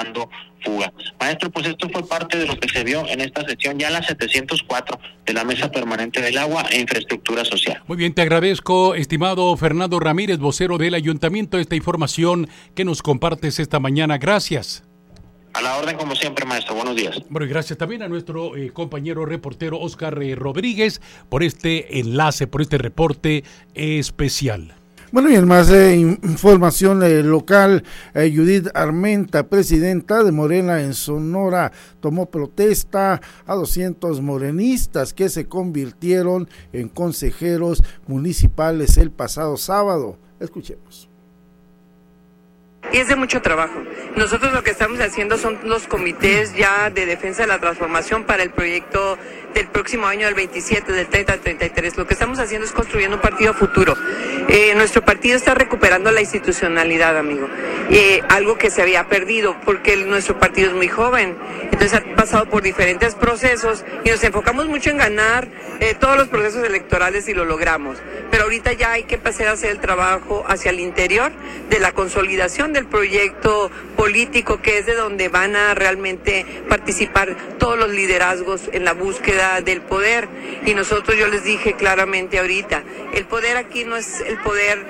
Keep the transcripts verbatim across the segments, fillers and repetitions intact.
dando fuga. Maestro, pues esto fue parte de lo que se vio en esta sesión, ya la setecientos cuatro de la Mesa Permanente del Agua e Infraestructura Social. Muy bien, te agradezco, estimado Fernando Ramírez, vocero del Ayuntamiento, esta información que nos compartes esta mañana. Gracias. A la orden como siempre, maestro. Buenos días. Bueno, y gracias también a nuestro eh, compañero reportero Oscar eh, Rodríguez por este enlace, por este reporte especial. Bueno, y en más eh, información eh, local, eh, Judith Armenta, presidenta de Morena en Sonora, tomó protesta a doscientos morenistas que se convirtieron en consejeros municipales el pasado sábado. Escuchemos. Y es de mucho trabajo. Nosotros lo que estamos haciendo son los comités ya de defensa de la transformación para el proyecto del próximo año, del veintisiete, del treinta al treinta y tres. Lo que estamos haciendo es construyendo un partido futuro. Eh, nuestro partido está recuperando la institucionalidad, amigo. Eh, algo que se había perdido, porque el, nuestro partido es muy joven. Entonces ha pasado por diferentes procesos y nos enfocamos mucho en ganar eh, todos los procesos electorales y lo logramos. Pero ahorita ya hay que empezar a hacer el trabajo hacia el interior de la consolidación del proyecto político, que es de donde van a realmente participar todos los liderazgos en la búsqueda del poder. Y nosotros, yo les dije claramente ahorita, el poder aquí no es el poder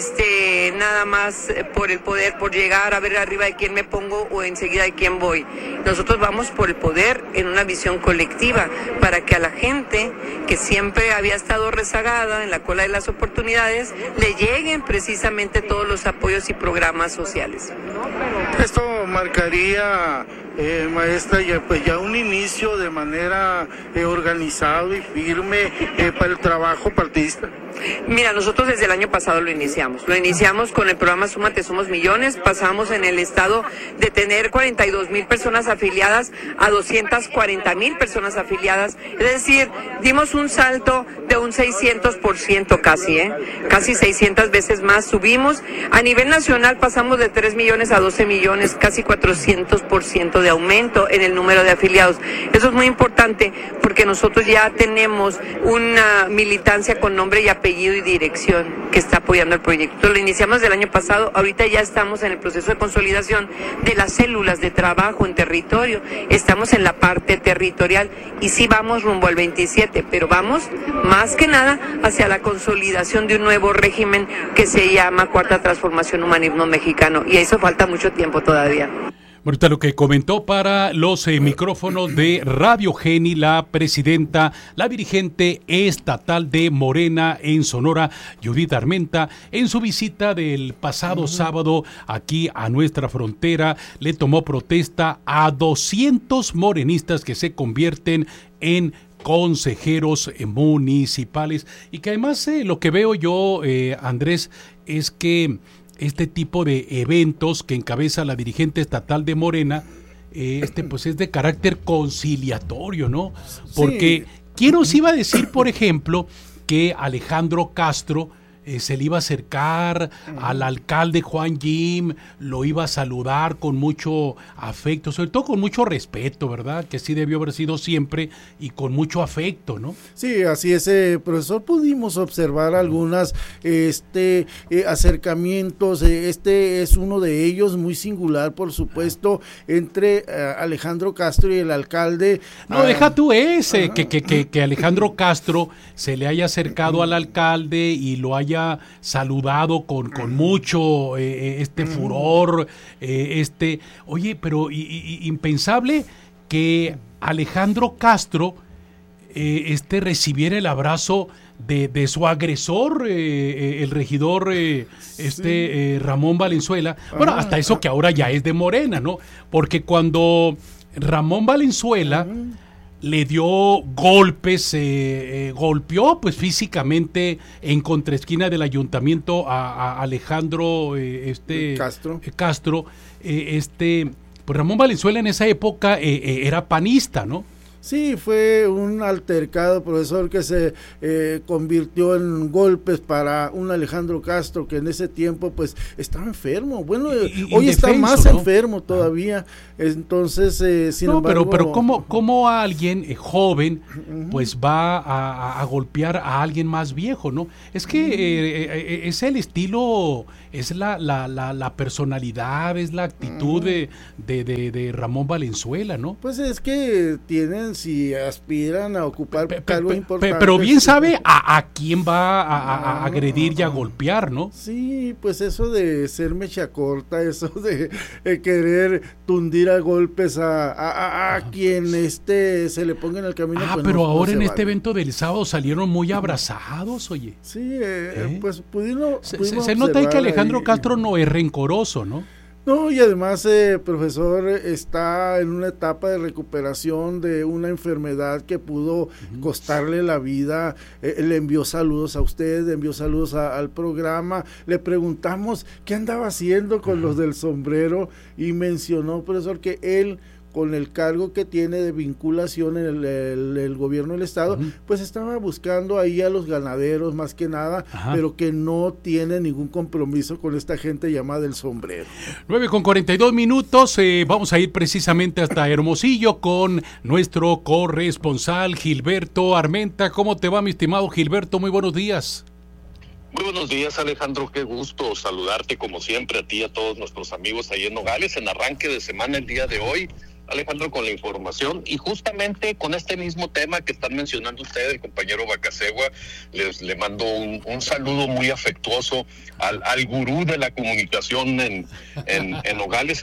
este nada más por el poder, por llegar a ver arriba de quién me pongo o enseguida de quién voy. Nosotros vamos por el poder en una visión colectiva, para que a la gente que siempre había estado rezagada en la cola de las oportunidades, le lleguen precisamente todos los apoyos y programas sociales. Esto marcaría, eh, maestra, ya, pues ya un inicio de manera eh, organizado y firme eh, para el trabajo partidista. Mira, nosotros desde el año pasado lo iniciamos. Lo iniciamos con el programa Súmate Somos Millones. Pasamos en el estado de tener cuarenta y dos mil personas afiliadas a doscientas cuarenta mil personas afiliadas. Es decir, dimos un salto de un seiscientos por ciento casi, ¿eh? Casi seiscientas veces más subimos. A nivel nacional pasamos de tres millones a doce millones, casi cuatrocientos por ciento de aumento en el número de afiliados. Eso es muy importante porque nosotros ya tenemos una militancia con nombre y apellido y dirección que está apoyando el proyecto. Lo iniciamos del año pasado, ahorita ya estamos en el proceso de consolidación de las células de trabajo en territorio, estamos en la parte territorial y sí vamos rumbo al veintisiete, pero vamos más que nada hacia la consolidación de un nuevo régimen que se llama Cuarta Transformación Humanismo Mexicano, y a eso falta mucho tiempo todavía. Ahorita lo que comentó para los eh, micrófonos de Radio Geni la presidenta, la dirigente estatal de Morena en Sonora, Judith Armenta, en su visita del pasado uh-huh. sábado aquí a nuestra frontera, le tomó protesta a doscientos morenistas que se convierten en consejeros municipales, y que además eh, lo que veo yo, eh, Andrés, es que este tipo de eventos que encabeza la dirigente estatal de Morena, eh, este pues es de carácter conciliatorio, ¿no? Porque sí. ¿Quién nos iba a decir, por ejemplo, que Alejandro Castro eh, se le iba a acercar al alcalde Juan Jim, lo iba a saludar con mucho afecto, sobre todo con mucho respeto, ¿verdad? Que sí debió haber sido siempre, y con mucho afecto, ¿no? Sí, así es, eh, profesor. Pudimos observar algunas este eh, acercamientos, eh, este es uno de ellos, muy singular, por supuesto, entre eh, Alejandro Castro y el alcalde. No, ah, deja tú ese, que, que, que, que Alejandro Castro se le haya acercado al alcalde y lo haya saludado con, con mucho eh, este furor, eh, este, oye, pero y, y, impensable que Alejandro Castro eh, este recibiera el abrazo de, de su agresor, eh, eh, el regidor eh, este eh, Ramón Valenzuela. Bueno, ah, hasta eso ah, que ahora ya es de Morena, ¿no? Porque cuando Ramón Valenzuela uh-huh. le dio golpes, eh, eh, golpeó pues físicamente en contraesquina del ayuntamiento a, a Alejandro eh, este Castro, eh, Castro eh, este, pues Ramón Valenzuela en esa época eh, eh, era panista, ¿no? Sí, fue un altercado, profesor, que se eh, convirtió en golpes para un Alejandro Castro que en ese tiempo pues estaba enfermo. Bueno, y, y, hoy indefenso, está más ¿no? enfermo todavía. Entonces, eh, sin no, embargo... pero, pero ¿cómo, cómo alguien eh, joven pues va a, a golpear a alguien más viejo, ¿no? Es que eh, eh, es el estilo, es la, la, la, la personalidad, es la actitud de, de, de, de Ramón Valenzuela, ¿no? Pues es que tienen, si aspiran a ocupar pe, cargos pe, importantes... Pe, pero bien sabe a, a quién va a, a, a agredir y a golpear, ¿no? Sí, pues eso de ser mecha corta, eso de, de querer tundir a golpes a, a, a, a quien este se le ponga en el camino. Ah, pues pero no, ahora no en este vale. evento del sábado salieron muy abrazados, oye. Sí, eh, ¿Eh? pues pudimos, se, pudimos se nota ahí que Alejandro ahí. Castro no es rencoroso, ¿no? No, y además, eh, profesor, está en una etapa de recuperación de una enfermedad que pudo uh-huh. costarle la vida. Eh, le envió saludos a usted, le envió saludos a, al programa. Le preguntamos qué andaba haciendo con uh-huh. los del sombrero y mencionó, profesor, que él, con el cargo que tiene de vinculación en el, el, el gobierno del estado, uh-huh. pues estaba buscando ahí a los ganaderos más que nada, Ajá. pero que no tiene ningún compromiso con esta gente llamada el sombrero. nueve con cuarenta y dos minutos, eh, vamos a ir precisamente hasta Hermosillo con nuestro corresponsal Gilberto Armenta. ¿Cómo te va, mi estimado Gilberto? Muy buenos días. Muy buenos días, Alejandro, qué gusto saludarte como siempre a ti y a todos nuestros amigos ahí en Nogales, en arranque de semana el día de hoy. Alejandro, con la información y justamente con este mismo tema que están mencionando ustedes, el compañero Bacasegua, les le mando un, un saludo muy afectuoso al, al gurú de la comunicación en, en, en Nogales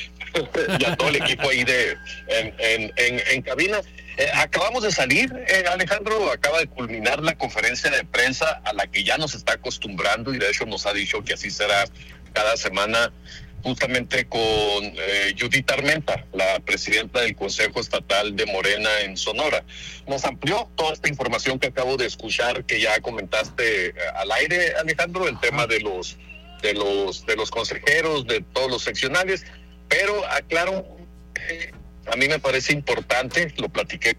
y a todo el equipo ahí de en, en, en, en cabina. Eh, acabamos de salir, eh, Alejandro, acaba de culminar la conferencia de prensa a la que ya nos está acostumbrando y de hecho nos ha dicho que así será cada semana, justamente con eh, Judith Armenta, la presidenta del Consejo Estatal de Morena en Sonora. Nos amplió toda esta información que acabo de escuchar, que ya comentaste eh, al aire, Alejandro, el tema de los, de los, de los consejeros, de todos los seccionales, pero aclaro, eh, a mí me parece importante, lo platiqué.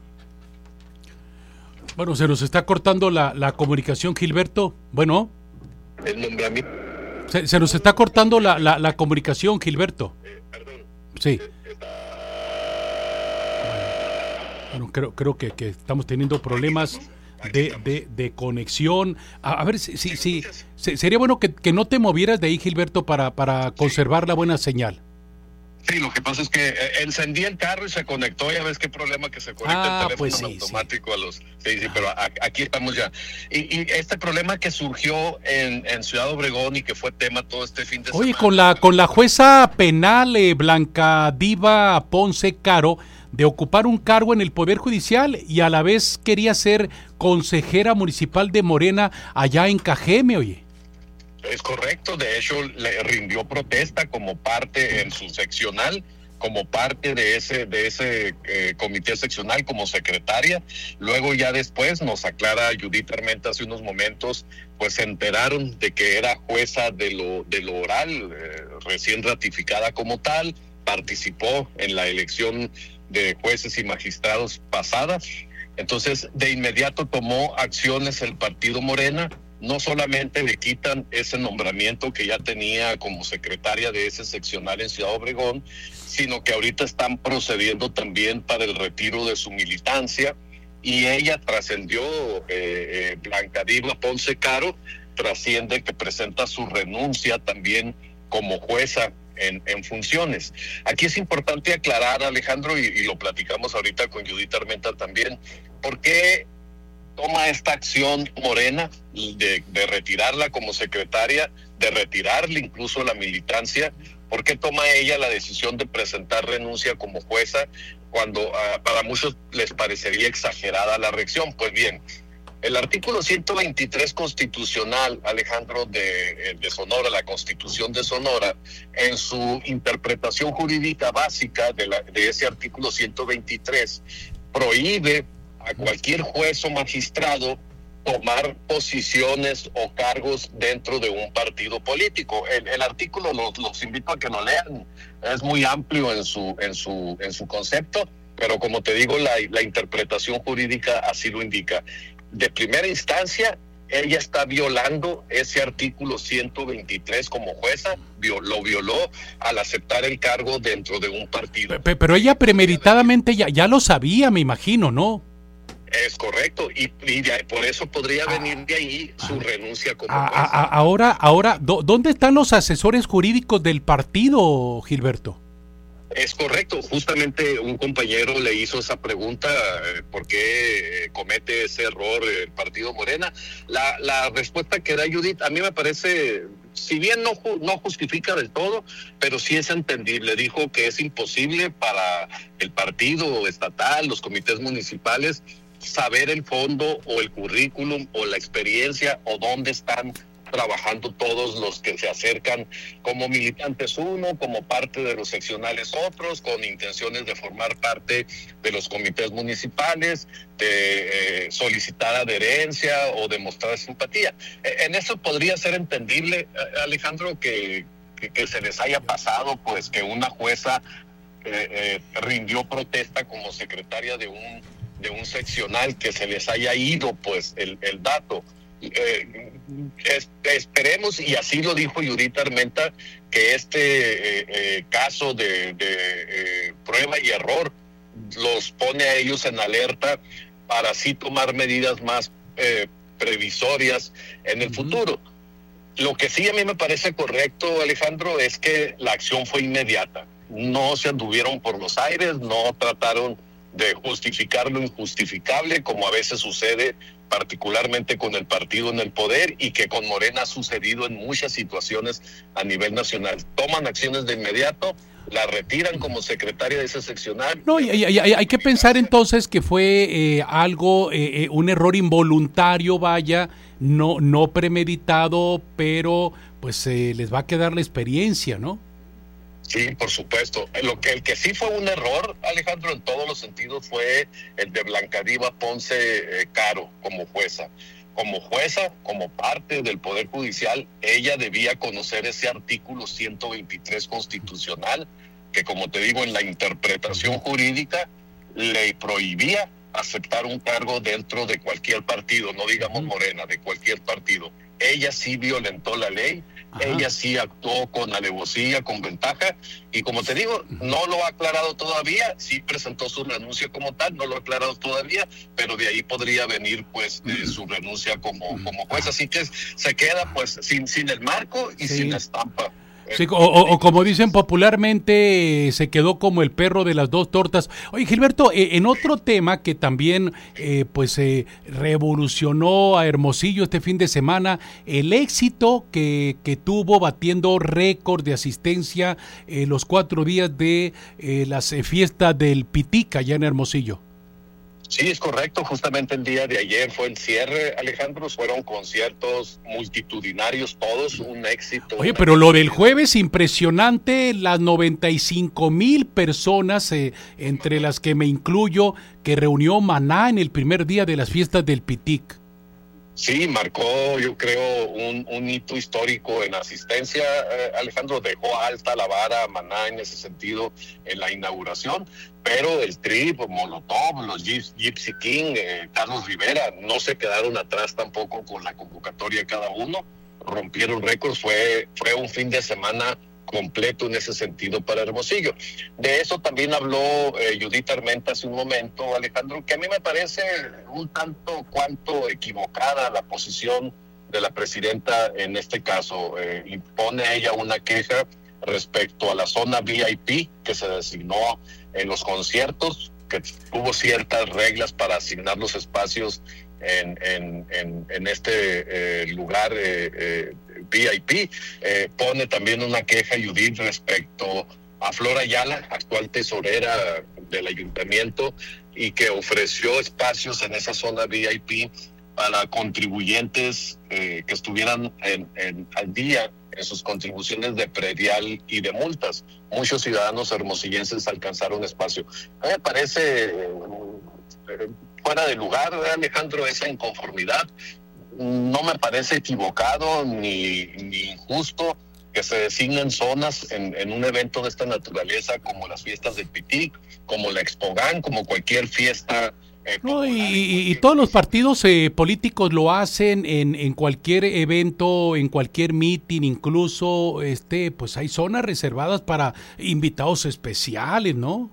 Bueno, se nos está cortando la, la comunicación, Gilberto. Bueno. El nombramiento. Se, se nos está cortando la, la, la comunicación, Gilberto. Eh, perdón. Sí. Bueno, creo, creo que, que estamos teniendo problemas de, de, de conexión. A, a ver, si, si, si, si sería bueno que, que no te movieras de ahí, Gilberto, para, para conservar la buena señal. Sí, lo que pasa es que eh, encendí el carro y se conectó, ya ves qué problema que se conecta ah, el teléfono pues sí, automático sí. a los... Sí, sí, pero a, aquí estamos ya. Y, y este problema que surgió en, en Ciudad Obregón y que fue tema todo este fin de Oye, semana... con la, con la jueza penal eh, Blanca Diva Ponce Caro, de ocupar un cargo en el Poder Judicial y a la vez quería ser consejera municipal de Morena allá en Cajeme, oye. Es correcto, de hecho le rindió protesta como parte en su seccional, como parte de ese de ese eh, comité seccional como secretaria. Luego ya después nos aclara Judith Armenta hace unos momentos, pues se enteraron de que era jueza de lo de lo oral, eh, recién ratificada como tal, participó en la elección de jueces y magistrados pasada. Entonces de inmediato tomó acciones el partido Morena. No solamente le quitan ese nombramiento que ya tenía como secretaria de ese seccional en Ciudad Obregón, sino que ahorita están procediendo también para el retiro de su militancia, y ella trascendió, eh, eh, Blanca Diva Ponce Caro, trasciende que presenta su renuncia también como jueza en, en funciones. Aquí es importante aclarar, Alejandro, y, y lo platicamos ahorita con Judith Armenta también, ¿por qué toma esta acción Morena de, de retirarla como secretaria, de retirarle incluso la militancia? ¿Por qué toma ella la decisión de presentar renuncia como jueza cuando uh, para muchos les parecería exagerada la reacción? Pues bien, el artículo ciento veintitrés constitucional, Alejandro, de, de Sonora, la Constitución de Sonora, en su interpretación jurídica básica de, la, de ese artículo ciento veintitrés, prohíbe a cualquier juez o magistrado tomar posiciones o cargos dentro de un partido político. El, el artículo los, los invito a que lo lean, es muy amplio en su en su en su concepto, pero como te digo, la, la interpretación jurídica así lo indica. De primera instancia, ella está violando ese artículo ciento veintitrés como jueza, lo violó al aceptar el cargo dentro de un partido. Pero ella premeditadamente ya, ya lo sabía, me imagino, ¿no? Es correcto, y, y de, por eso podría venir de ahí su ah, renuncia como a, jueza. A, ahora, ahora, ¿dónde están los asesores jurídicos del partido, Gilberto? Es correcto, justamente un compañero le hizo esa pregunta, eh, ¿por qué eh, comete ese error el partido Morena? La, la respuesta que da Judith a mí me parece, si bien no, no justifica del todo, pero sí es entendible. Dijo que es imposible para el partido estatal, los comités municipales, saber el fondo o el currículum o la experiencia o dónde están trabajando todos los que se acercan como militantes uno, como parte de los seccionales otros, con intenciones de formar parte de los comités municipales, de eh, solicitar adherencia o demostrar simpatía. En eso podría ser entendible, Alejandro, que, que, que se les haya pasado pues que una jueza eh, eh, rindió protesta como secretaria de un, de un seccional, que se les haya ido pues el, el dato. Eh, es, esperemos, y así lo dijo Judith Armenta, que este eh, eh, caso de, de eh, prueba y error los pone a ellos en alerta para así tomar medidas más eh, previsorias en el uh-huh. futuro. Lo que sí a mí me parece correcto, Alejandro, es que la acción fue inmediata. No se anduvieron por los aires, no trataron de justificar lo injustificable, como a veces sucede particularmente con el partido en el poder y que con Morena ha sucedido en muchas situaciones a nivel nacional. Toman acciones de inmediato, la retiran como secretaria de ese seccional. No, y, y, y hay que pensar entonces que fue eh, algo, eh, un error involuntario, vaya, no, no premeditado, pero pues eh, les va a quedar la experiencia, ¿no? Sí, por supuesto. Lo que, el que sí fue un error, Alejandro, en todos los sentidos, fue el de Blanca Diva Ponce eh, Caro como jueza. Como jueza, como parte del Poder Judicial, ella debía conocer ese artículo ciento veintitrés constitucional, que como te digo, en la interpretación jurídica le prohibía aceptar un cargo dentro de cualquier partido, no digamos Morena, de cualquier partido. Ella sí violentó la ley. Ajá. Ella sí actuó con alevosía, con ventaja, y como te digo, no lo ha aclarado todavía. Sí presentó su renuncia como tal, no lo ha aclarado todavía, pero de ahí podría venir pues eh, su renuncia como, como juez, así que se queda pues sin, sin el marco y sí. sin la estampa. Sí, o, o, o como dicen popularmente, eh, se quedó como el perro de las dos tortas. Oye, Gilberto, eh, en otro tema que también eh, pues eh, revolucionó a Hermosillo este fin de semana, el éxito que, que tuvo batiendo récord de asistencia eh, los cuatro días de eh, las eh, fiestas del Pitic allá en Hermosillo. Sí, es correcto. Justamente el día de ayer fue el cierre, Alejandro. Fueron conciertos multitudinarios, todos un éxito. Oye, pero lo del jueves, impresionante, las noventa y cinco mil personas, eh, entre las que me incluyo, que reunió Maná en el primer día de las fiestas del Pitic. Sí, marcó, yo creo, un, un hito histórico en asistencia. Eh, Alejandro, dejó alta la vara a Maná en ese sentido en la inauguración, pero el Trip, Molotov, los Gypsy King, eh, Carlos Rivera, no se quedaron atrás tampoco con la convocatoria de cada uno, rompieron récords. Fue, fue un fin de semana completo en ese sentido para Hermosillo. De eso también habló eh, Judith Armenta hace un momento, Alejandro, que a mí me parece un tanto cuanto equivocada la posición de la presidenta en este caso. Eh, impone ella una queja respecto a la zona V I P que se designó en los conciertos, que tuvo ciertas reglas para asignar los espacios en, en, en, en este eh, lugar eh, eh, V I P. Eh, pone también una queja, Judith, respecto a Flor Ayala, actual tesorera del ayuntamiento, y que ofreció espacios en esa zona V I P para contribuyentes eh, que estuvieran en, en, al día en sus contribuciones de predial y de multas. Muchos ciudadanos hermosillenses alcanzaron espacio. A mí me parece eh, fuera de lugar, Alejandro, esa inconformidad. No me parece equivocado ni, ni injusto que se designen zonas en, en un evento de esta naturaleza, como las fiestas del Pitic, como la Expogán, como cualquier fiesta. Eh, no, y, y, y todos los partidos eh, políticos lo hacen en, en cualquier evento, en cualquier meeting, incluso este, pues hay zonas reservadas para invitados especiales, ¿no?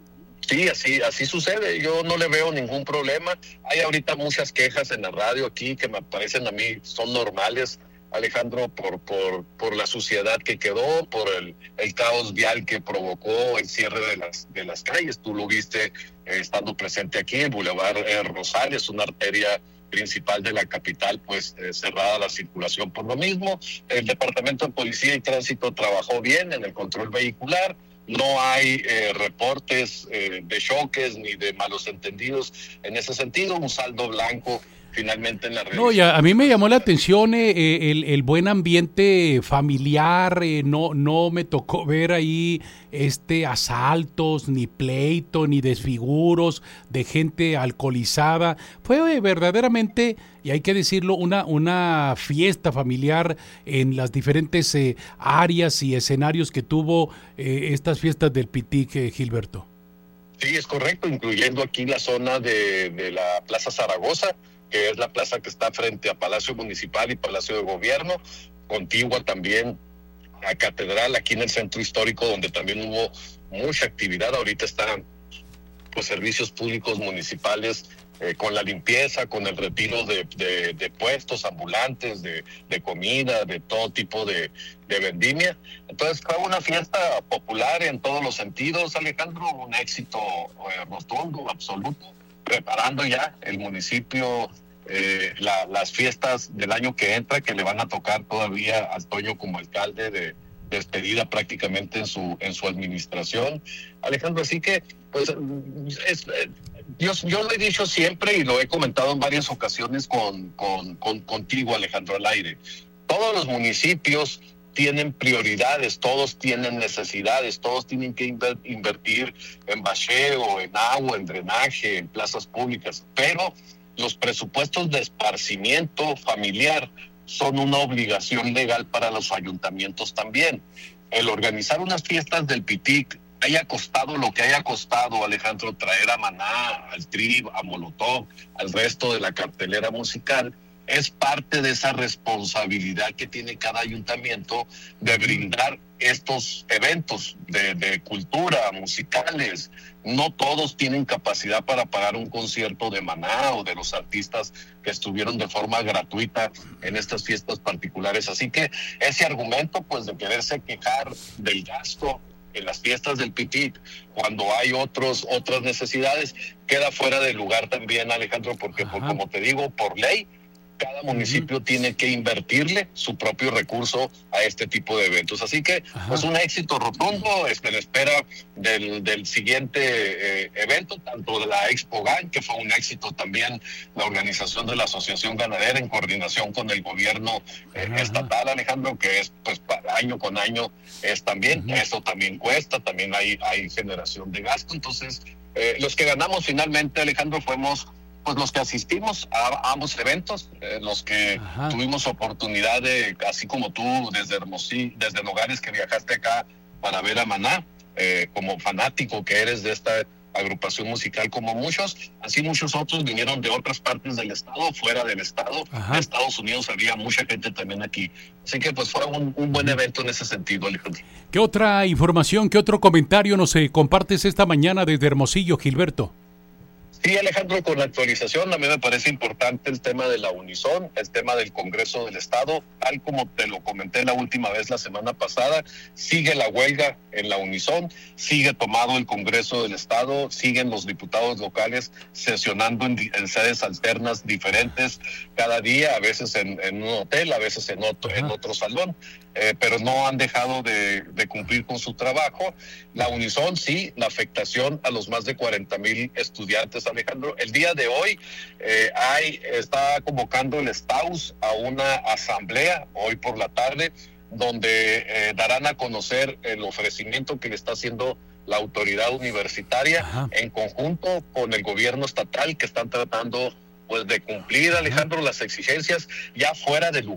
Sí, así, así sucede. Yo no le veo ningún problema. Hay ahorita muchas quejas en la radio aquí que me parecen a mí son normales, Alejandro, por por por la suciedad que quedó, por el, el caos vial que provocó el cierre de las de las calles. Tú lo viste eh, estando presente aquí, el Boulevard eh, Rosales, una arteria principal de la capital, pues eh, cerrada la circulación por lo mismo. El Departamento de Policía y Tránsito trabajó bien en el control vehicular. No hay eh, reportes eh, de choques ni de malos entendidos en ese sentido. Un saldo blanco finalmente en la revisión. No, y a, a mí me llamó la atención eh, el, el buen ambiente familiar. Eh, no no me tocó ver ahí este asaltos, ni pleito, ni desfiguros de gente alcoholizada. Fue eh, verdaderamente, y hay que decirlo, una, una fiesta familiar en las diferentes eh, áreas y escenarios que tuvo eh, estas fiestas del Pitic, eh, Gilberto. Sí, es correcto, incluyendo aquí la zona de, de la Plaza Zaragoza, que es la plaza que está frente a Palacio Municipal y Palacio de Gobierno, contigua también a Catedral, aquí en el centro histórico, donde también hubo mucha actividad. Ahorita están pues servicios públicos municipales eh, con la limpieza, con el retiro de, de, de puestos ambulantes, de, de comida, de todo tipo de, de vendimia. Entonces fue una fiesta popular en todos los sentidos, Alejandro, un éxito eh, rotundo, absoluto, preparando ya el municipio eh, la, las fiestas del año que entra, que le van a tocar todavía a Toño como alcalde de despedida prácticamente en su en su administración, Alejandro. Así que pues es, yo, yo lo he dicho siempre y lo he comentado en varias ocasiones con, con, con contigo, Alejandro, al aire. Todos los municipios tienen prioridades, todos tienen necesidades, todos tienen que invertir en bacheo, en agua, en drenaje, en plazas públicas, pero los presupuestos de esparcimiento familiar son una obligación legal para los ayuntamientos también. El organizar unas fiestas del Pitic, haya costado lo que haya costado, Alejandro, traer a Maná, al Trib, a Molotov, al resto de la cartelera musical, es parte de esa responsabilidad que tiene cada ayuntamiento de brindar estos eventos de, de cultura, musicales. No todos tienen capacidad para pagar un concierto de Maná o de los artistas que estuvieron de forma gratuita en estas fiestas particulares. Así que ese argumento, pues, de quererse quejar del gasto en las fiestas del Pitic, cuando hay otros otras necesidades, queda fuera de lugar también, Alejandro, porque por, como te digo, por ley, cada municipio uh-huh. tiene que invertirle su propio recurso a este tipo de eventos. Así que, Ajá. pues un éxito rotundo, este, en espera del, del siguiente eh, evento, tanto de la Expogán, que fue un éxito también, la organización de la Asociación Ganadera en coordinación con el gobierno eh, estatal, Alejandro, que es pues año con año es también, uh-huh. eso también cuesta, también hay, hay generación de gasto. Entonces, eh, los que ganamos finalmente, Alejandro, fuimos pues los que asistimos a, a ambos eventos, eh, los que Ajá. tuvimos oportunidad de, así como tú, desde Hermosillo, desde Nogales, que viajaste acá para ver a Maná, eh, como fanático que eres de esta agrupación musical, como muchos, así muchos otros vinieron de otras partes del estado, fuera del estado, Ajá. de Estados Unidos, había mucha gente también aquí. Así que pues fue un, un buen evento en ese sentido, Alejandro. ¿Qué otra información, qué otro comentario nos eh, compartes esta mañana desde Hermosillo, Gilberto? Sí, Alejandro, con la actualización, a mí me parece importante el tema de la Unison, el tema del Congreso del Estado, tal como te lo comenté la última vez la semana pasada, sigue la huelga en la Unison, sigue tomado el Congreso del Estado, siguen los diputados locales sesionando en, en sedes alternas diferentes cada día, a veces en, en un hotel, a veces en otro, en otro salón. Eh, pero no han dejado de, de cumplir con su trabajo. La Unison, sí, la afectación a los más de cuarenta mil estudiantes, Alejandro. El día de hoy eh, hay, está convocando el STAUS a una asamblea hoy por la tarde, donde eh, darán a conocer el ofrecimiento que le está haciendo la autoridad universitaria Ajá. en conjunto con el gobierno estatal, que están tratando pues de cumplir, Alejandro, las exigencias ya fuera de lugar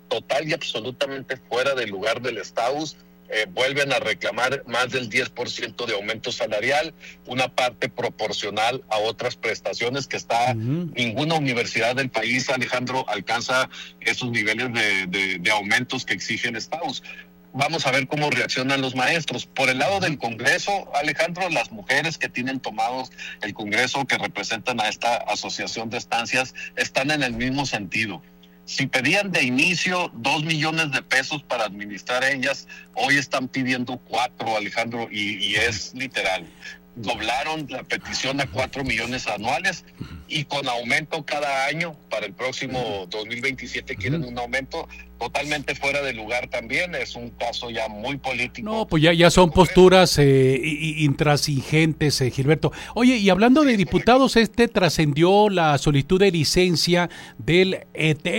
total y absolutamente fuera del lugar del estatus. Eh, vuelven a reclamar más del diez por ciento de aumento salarial, una parte proporcional a otras prestaciones que está, uh-huh. ninguna universidad del país, Alejandro, alcanza esos niveles de, de, de aumentos que exigen estados. Vamos a ver cómo reaccionan los maestros. Por el lado del Congreso, Alejandro, las mujeres que tienen tomados el Congreso, que representan a esta asociación de estancias, están en el mismo sentido. Si pedían de inicio dos millones de pesos para administrar ellas, hoy están pidiendo cuatro, Alejandro, y, y es literal. Doblaron la petición a cuatro millones anuales y con aumento cada año. Para el próximo dos mil veintisiete quieren un aumento totalmente fuera de lugar también. Es un caso ya muy político. No, pues ya, ya son posturas eh, intransigentes, eh, Gilberto. Oye, y hablando de diputados, este trascendió la solicitud de licencia del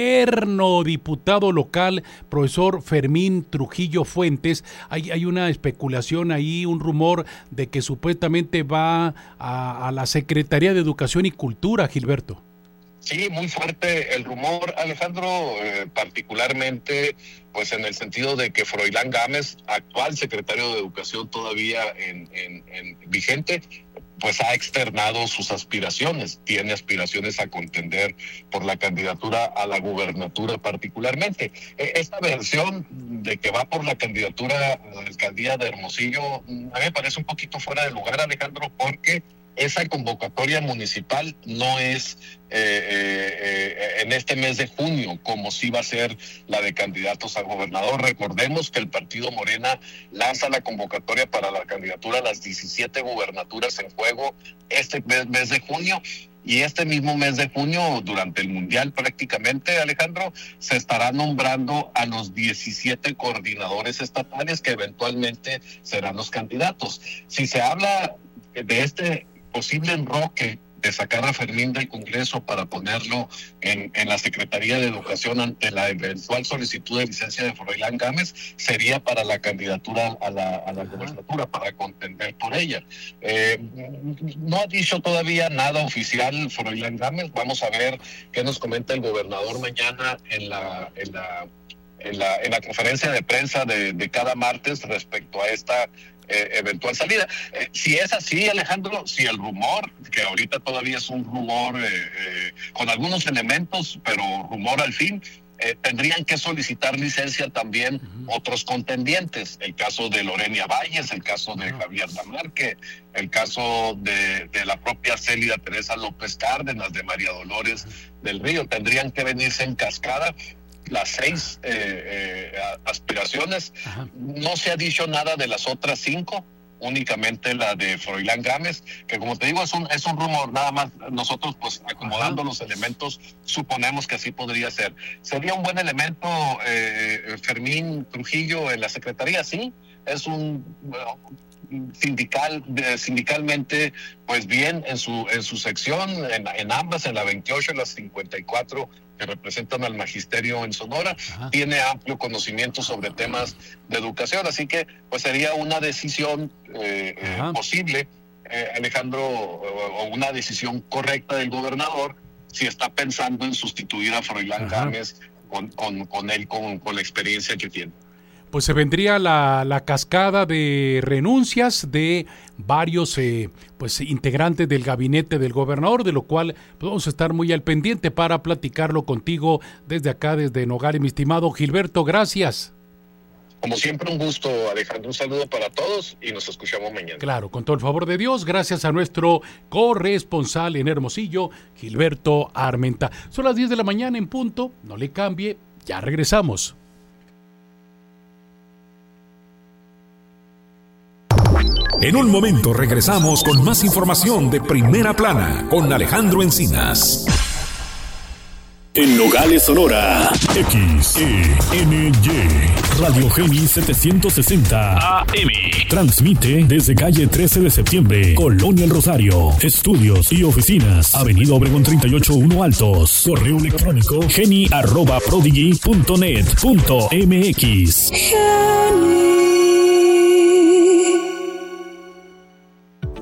eterno diputado local, profesor Fermín Trujillo Fuentes. Hay, hay una especulación ahí, un rumor de que supuestamente va a, a la Secretaría de Educación y Cultura, Gilberto. Sí, muy fuerte el rumor, Alejandro, eh, particularmente pues en el sentido de que Froilán Gámez, actual secretario de Educación todavía en, en, en vigente, pues ha externado sus aspiraciones, tiene aspiraciones a contender por la candidatura a la gubernatura particularmente. Esta versión de que va por la candidatura a la alcaldía de Hermosillo, a mí me parece un poquito fuera de lugar, Alejandro, porque esa convocatoria municipal no es eh, eh, en este mes de junio, como sí va a ser la de candidatos a gobernador. Recordemos que el partido Morena lanza la convocatoria para la candidatura a las diecisiete gubernaturas en juego este mes, mes de junio. Y este mismo mes de junio, durante el Mundial prácticamente, Alejandro, se estará nombrando a los diecisiete coordinadores estatales que eventualmente serán los candidatos. Si se habla de este posible enroque de sacar a Fermín del Congreso para ponerlo en, en la Secretaría de Educación ante la eventual solicitud de licencia de Froilán Gámez, sería para la candidatura a la, a la gobernatura, para contender por ella. Eh, no ha dicho todavía nada oficial Froilán Gámez. Vamos a ver qué nos comenta el gobernador mañana en la, en la, en la, en la conferencia de prensa de, de cada martes respecto a esta Eh, eventual salida. Eh, si es así, Alejandro, si el rumor, que ahorita todavía es un rumor eh, eh, con algunos elementos, pero rumor al fin, eh, tendrían que solicitar licencia también uh-huh. otros contendientes. El caso de Lorenia Valles, el caso de uh-huh. Javier Lamarque, el caso de, de la propia Célida Teresa López Cárdenas, de María Dolores del Río. Tendrían que venirse en cascada las seis eh, eh, aspiraciones. Ajá. No se ha dicho nada de las otras cinco, únicamente la de Froilán Gámez, que como te digo es un es un rumor, nada más nosotros pues acomodando Ajá. los elementos suponemos que así podría ser. ¿Sería un buen elemento eh, Fermín Trujillo en la Secretaría? Sí, es un bueno, sindical de, sindicalmente pues bien en su en su sección, en, en ambas, en la veintiocho y la cincuenta y cuatro, que representan al magisterio en Sonora. Ajá. Tiene amplio conocimiento sobre temas de educación, así que pues sería una decisión eh, eh, posible, eh, Alejandro, o, o una decisión correcta del gobernador si está pensando en sustituir a Froilán Gámez con, con, con él, con, con la experiencia que tiene. Pues se vendría la, la cascada de renuncias de varios eh, pues integrantes del gabinete del gobernador, de lo cual pues, vamos a estar muy al pendiente para platicarlo contigo desde acá, desde Nogales, mi estimado Gilberto. Gracias. Como siempre, un gusto, Alejandro. Un saludo para todos y nos escuchamos mañana. Claro, con todo el favor de Dios, gracias a nuestro corresponsal en Hermosillo, Gilberto Armenta. Son las diez de la mañana en punto, no le cambie, ya regresamos. En un momento regresamos con más información de Primera Plana con Alejandro Encinas. En Nogales, Sonora, X E N Y, Radio Geni setecientos sesenta A M. Transmite desde calle trece de septiembre, Colonia El Rosario. Estudios y oficinas, Avenida Obregón treinta y ocho uno Altos. Correo electrónico geni arroba prodigy punto net punto m x.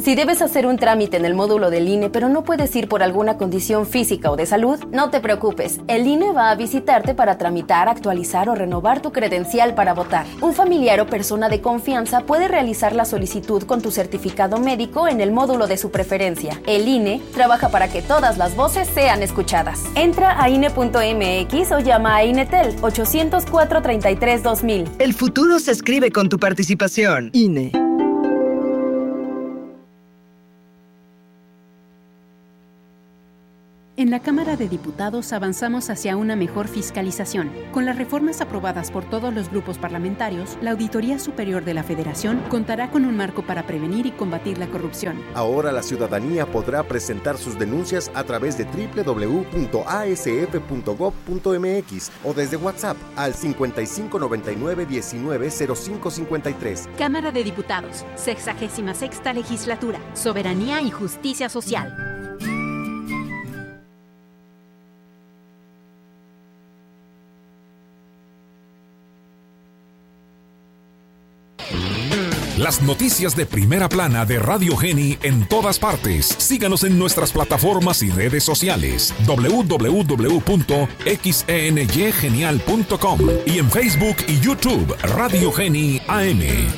Si debes hacer un trámite en el módulo del I N E, pero no puedes ir por alguna condición física o de salud, no te preocupes. El I N E va a visitarte para tramitar, actualizar o renovar tu credencial para votar. Un familiar o persona de confianza puede realizar la solicitud con tu certificado médico en el módulo de su preferencia. El I N E trabaja para que todas las voces sean escuchadas. Entra a I N E punto M X o llama a INETEL ochocientos cuatro, treinta y tres, dos mil. El futuro se escribe con tu participación. I N E. En la Cámara de Diputados avanzamos hacia una mejor fiscalización. Con las reformas aprobadas por todos los grupos parlamentarios, la Auditoría Superior de la Federación contará con un marco para prevenir y combatir la corrupción. Ahora la ciudadanía podrá presentar sus denuncias a través de doble u doble u doble u punto a s f punto gob punto m x o desde WhatsApp al cincuenta y cinco noventa y nueve diecinueve cero cinco cincuenta y tres. Cámara de Diputados, sexagésima sexta Legislatura, Soberanía y Justicia Social. Las noticias de primera plana de Radio Geni en todas partes. Síganos en nuestras plataformas y redes sociales. doble u doble u doble u punto x e n y genial punto com y en Facebook y YouTube Radio Geni A M.